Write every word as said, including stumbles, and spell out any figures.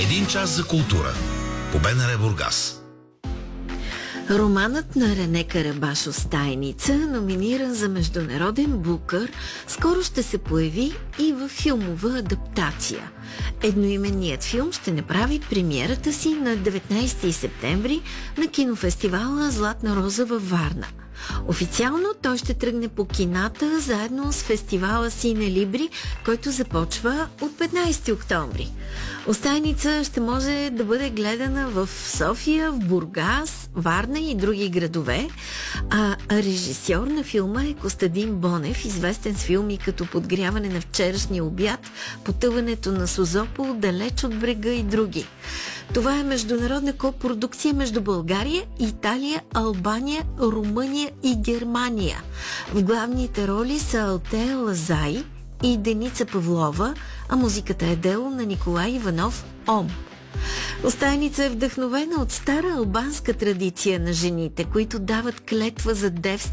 Един час за култура по БНР Бургас. Романът на Рене Карабашов „Стайница", номиниран за международен Букър, скоро ще се появи и във филмова адаптация. Едноименният филм ще направи премиерата си на деветнайсети септември на кинофестивала Златна роза във Варна. Официално той ще тръгне по кината заедно с фестивала Сине Либри, който започва от петнайсети октомври. „Стайница" ще може да бъде гледана в София, в Бургас, Варна и други градове, а режисьор на филма е Костадин Бонев, известен с филми като "Подгряване на вчерашния обяд", "Потъването на Созопол", "Далеч от брега" и други. Това е международна копродукция между България, Италия, Албания, Румъния и Германия. В главните роли са Алтея Лазай и Деница Павлова, а музиката е дело на Николай Иванов Ом. „Стайница" е вдъхновена от стара албанска традиция на жените, които дават клетва за девство